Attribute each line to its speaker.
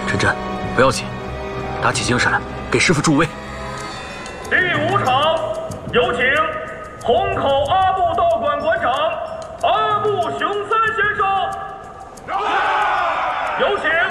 Speaker 1: 晨晨，不要紧，打起精神来，给师傅助威。
Speaker 2: 第5场，有请虹口阿布道馆馆长阿布雄三先生。有请。